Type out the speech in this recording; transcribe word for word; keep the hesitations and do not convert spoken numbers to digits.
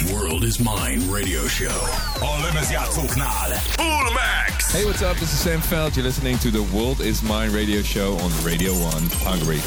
World is Mine radio show. All Full Max. Hey, what's up? This is Sam Feld. You're listening to the World is Mine radio show on Radio one Hungary.